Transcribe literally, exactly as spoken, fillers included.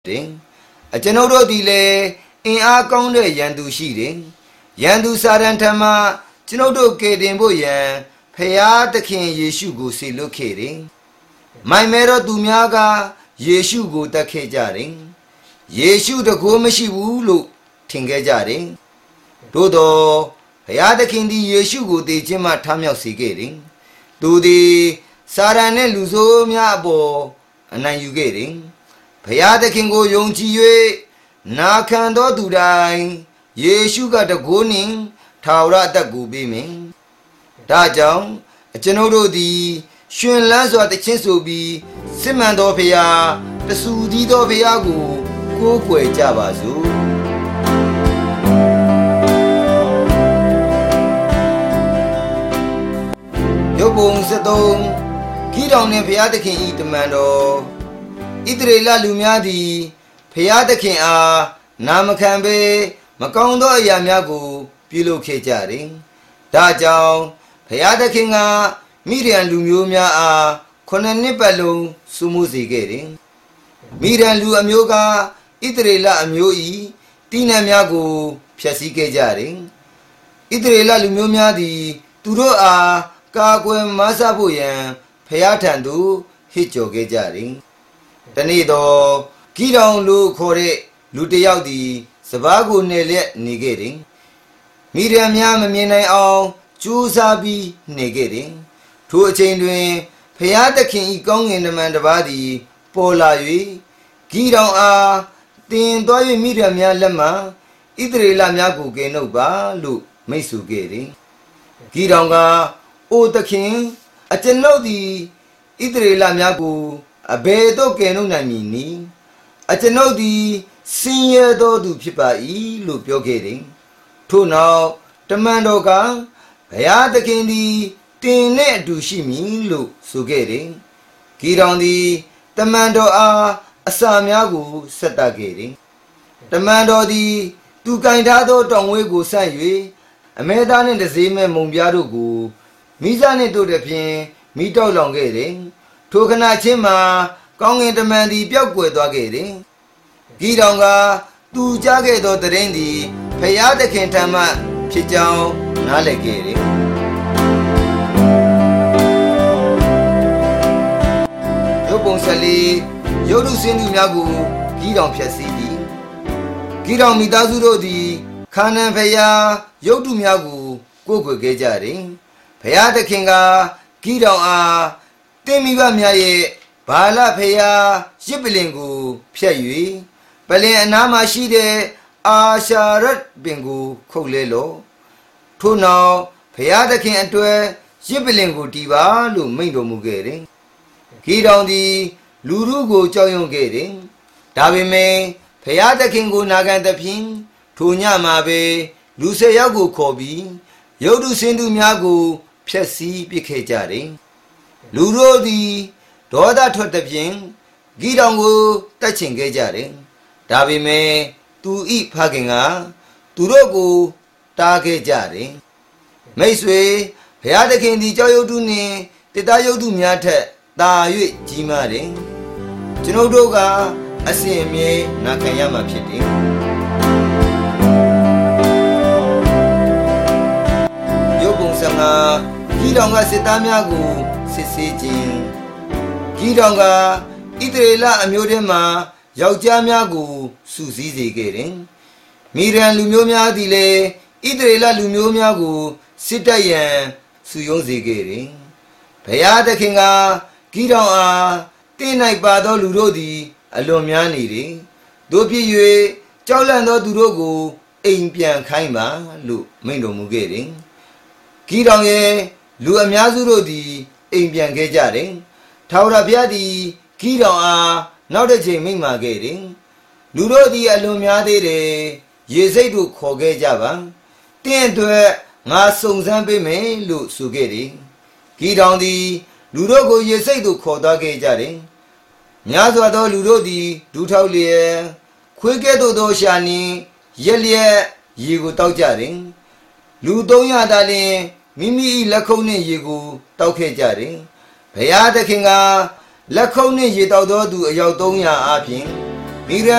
အကျွန်ုပ်တို့ဒီလေအင်အားကောင်းတဲ့ရန်သူရှိတယ်ရန်သူစာရန်ထံမှကျွန်ုပ်တို့ကယ်တင်ဖို့ရန်ဖျားသခင်ယေရှုကိုစေလွှတ်ခဲ့တယ်မိုင်မဲတော်သူများကယေရှုကိုတတ်ခဲ့ကြတယ်ယေရှုတကိုးမရှိဘူးလို့ထင်ခဲ့ကြတယ်သို့တော့ဖျားသခင်သည်ယေရှုကိုတည်ခြင်းမှထမြောက်စေခဲ့တယ်သူသည်စာရန်နဲ့လူဆိုးများအပေါ်အနိုင်ယူခဲ့တယ်ဖျားသခင်ကိုယုံကြည်၍နာခံသောသူတိုင်းယေရှုကတကိုးနှင့်ထာဝရအသက်ကိုပေးမယ်ဒါကြောင့်အကျွန်ုပ်တို့သည်ရှင်လန်းစွာတခြင်းဆိုပြီးစစ်မှန်သောဖျားတဆူသီးသောဖျားကိုကိုးကွယ်ကြပါစို့ယုတ်ပုံစသုံးဂိတောင်နှင့်ဖျားသခင်ဤတမန်တော်ဣသရေလလူများသည်ဖျားသခင်အားနာမခံဘဲမကောင်းသောအရာများကိုပြုလုပ်ခဲ့ကြတယ်။ဒါကြောင့်ဖျားသခင်ကမိဒျန်လူမျိုးများအားခုနှစ်နှစ်ပတ်လုံးစုမှုစေခဲ့တယ်။မိဒျန်လူအမျိုးကဣသရေလအမျိုး၏တည်နှံများကိုဖျက်ဆီးခဲ့ကြတယ်။ဣသရေလလူမျိုးများသည်သူတို့အားကာကွယ်မဆဖို့ရန်ဖျားထံသို့ဟစ်ကြော်ခဲ့ကြတယ်။တနေ့တော့ဂိတောင်လို့ခေါ်တဲ့လူတစ်ယောက်သည်စပါးကိုနယ်လက်နေခဲ့တယ်။မိဒျန်များမမြင်နိုင်အောင်ကြိုးစားပြီးနေခဲ့တယ်။ထိုအချိန်တွင်ဖျားသခင်၏ကောင်းကင်တမန်တစ်ပါးသည်ပေါ်လာ၍ဂိတောင်အားတင်သွား၍မိဒျန်များလက်မှဣသရေလများကိုကယ်နှုတ်ပါလို့မိန့်ဆိုခဲ့တယ်။ဂိတောင်ကအိုသခင်အကျွန်ုပ်သည်ဣသရေလများကိုအဘယ်သို့ကယ်နှုတ်နိုင်မည်နည်းအကျွန်ုပ်သည်စင်ရသောသူဖြစ်ပါ၏လို့ပြောခဲ့တယ်ထို့နောက်တမန်တော်ကဘုရားသခင်သည်တင်နဲ့အတူရှိမည်လို့ဆိုခဲ့တယ်ဂီတောင်သည်တမန်တော်အားအစာများကိုဆက်တတ်ခဲ့တယ်တမန်တော်သည်သူကင်ထားသောတောင်ဝဲကိုဆန့်၍အမဲသားနှင့်တစေးမဲ့မုံပြားတို့ကိုမိစားနှင့်တို့တဲ့ဖြင့်မိတောက်လောင်ခဲ့တယ်ထိုခဏချင်းမှာကောင်းကင်တမန်သည်ပျောက်ကွယ်သွားခဲ့တယ်ဂီတောင်ကသူကြားခဲ့သောသတင်းသည်ဖျားသခင်ထံမှဖြစ်ကြောင်းနားလည်ခဲ့တယ်ရုပ်ပုံဆက်လေးရုပ်တုစင်းသူများကိုဂီတောင်ဖျက်ဆီးသည်ဂီတောင်မိသားစုတို့သည်ခါနန်ဖျားရုပ်တုများကိုကိုးကွယ်ခဲ့ကြတယ်ဖျားသခင်ကဂီတောင်အားတင်းမိဘများရဲ့ဘာလဖျားရစ်ပလင်ကိုဖျက်၍ပလင်အနားမှာရှိတဲ့အာရှာရတ်ပင်ကိုခုတ်လဲလို့ထို့နောက်ဖျားသခင်အတွက်ရစ်ပလင်ကိုတီးပါလို့မိန့်တော်မူခဲ့တယ်ဂီတောင်သည်လူထုကိုကြောက်ရွံ့ခဲ့တယ်ဒါပေမဲ့ဖျားသခင်ကိုနာခံသဖြင့်ထိုညမှာပဲလူဆယ်ယောက်ကိုခေါ်ပြီးရုပ်တုစင်းသူများကိုဖျက်ဆီးပစ်ခဲ့ကြတယ်လူတို့သည်ဒေါသထွက်သဖြင့်ဂီတောင်ကိုတတ်ချင်ခဲ့ကြတယ်ဒါပေမဲ့သူဤဖခင်ကသူတို့ကိုတားခဲ့ကြတယ်မိတ်ဆွေဘုရားသခင်သည်ကြောက်ရွံ့သူနှင့်တေတာရုပ်တုများထက်သာ၍ကြီးမားတယ်ကျွန်ုပ်တို့ကအစဉ်အမြဲနာခံရမှာဖြစ်တယ်ရုပ်ပုံစံကဂီတောင်ကစစ်သားများကိုစစ်ဆေးခြင်းဂီတောင်ကဣသရေလအမျိုးထဲမှာယောက်ျားများကိုစုစည်းစေခဲ့တယ်မိဒျန်လူမျိုးများသည်လည်းဣသရေလလူမျိုးများကိုစစ်တပ်ရန်စုယုံစေခဲ့တယ်ဘုရားသခင်ကဂီတောင်အားတင်း၌ပါသောလူတို့သည်အလွန်များနေတယ်တို့ဖြစ်၍ကြောက်လန့်သောသူတို့ကိုအိမ်ပြန်ခိုင်းပါလို့မိန့်တော်မူခဲ့တယ်ဂီတောင်ရဲ့လူအများစုတို့သည်အိမ်ပြန်ခဲ့ကြတယ်ထာဝရဘုရားသည်ဂီတောင်အားနောက်တစ်ချိန်မိန့်မာခဲ့တယ်လူတို့သည်အလွန်များသေးတယ်ရေစိတ်တို့ခေါ်ခဲ့ကြပါတင်းအတွက်ငါစုံစမ်းပေးမယ်လို့ဆိုခဲ့တယ်ဂီတောင်သည်လူတို့ကိုရေစိတ်တို့ခေါ်သွားခဲ့ကြတယ်များစွာသောလူတို့သည်ဒူးထောက်လျက်ခွေးကဲ့သို့သောရှာနှင့်ရက်လျက်ရေကိုတောက်ကြတယ်လူသုံးရာသာလျှင်မိမိ၏လက်ခုပ်နှင့်ရေကိုတောက်ခဲ့ကြတယ်ဘုရားသခင်ကလက်ခုပ်နှင့်ရေတောက်သောသူအယောက်သုံးရာအပြင်မိဂရ